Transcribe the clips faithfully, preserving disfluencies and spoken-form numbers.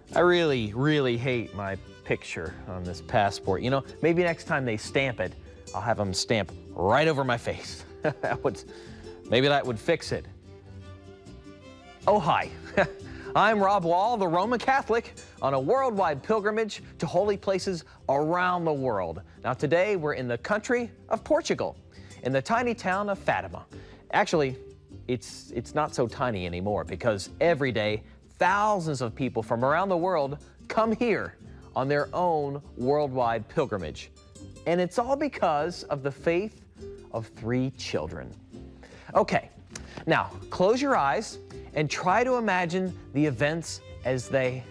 I really, really hate my picture on this passport. You know, maybe next time they stamp it, I'll have them stamp right over my face. That would, maybe that would fix it. Oh, hi. I'm Rob Wall, the Roman Catholic, on a worldwide pilgrimage to holy places around the world. Now, today we're in the country of Portugal, in the tiny town of Fatima. Actually, it's, it's not so tiny anymore because every day, thousands of people from around the world come here on their own worldwide pilgrimage. And it's all because of the faith of three children. Okay, now close your eyes and try to imagine the events as they,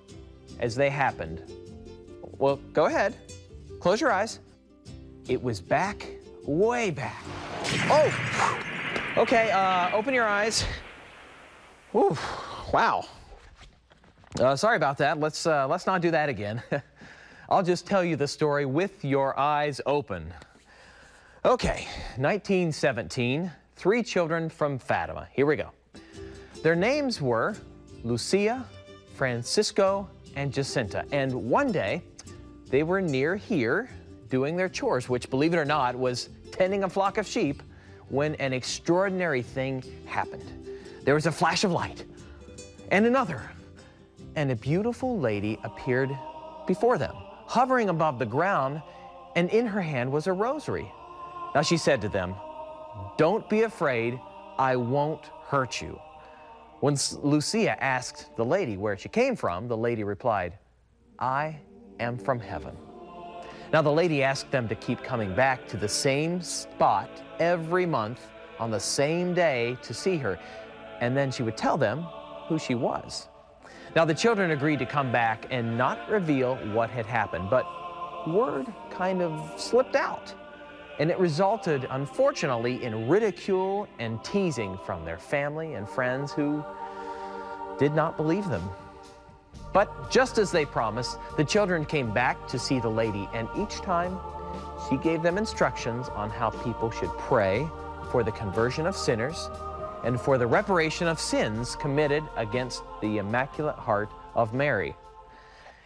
as they happened. Well, go ahead, close your eyes. It was back, way back. Oh, okay, uh, open your eyes. Ooh, wow. Uh, sorry about that. Let's, uh, let's not do that again. I'll just tell you the story with your eyes open. Okay, nineteen seventeen, three children from Fatima. Here we go. Their names were Lucia, Francisco, and Jacinta. And one day, they were near here doing their chores, which, believe it or not, was tending a flock of sheep, when an extraordinary thing happened. There was a flash of light, and another, and a beautiful lady appeared before them, hovering above the ground, and in her hand was a rosary. Now she said to them, "Don't be afraid, I won't hurt you." When Lucia asked the lady where she came from, the lady replied, "I am from heaven." Now the lady asked them to keep coming back to the same spot every month on the same day to see her, and then she would tell them who she was. Now the children agreed to come back and not reveal what had happened, but word kind of slipped out, and it resulted, unfortunately, in ridicule and teasing from their family and friends who did not believe them. But just as they promised, the children came back to see the lady, and each time she gave them instructions on how people should pray for the conversion of sinners and for the reparation of sins committed against the Immaculate Heart of Mary.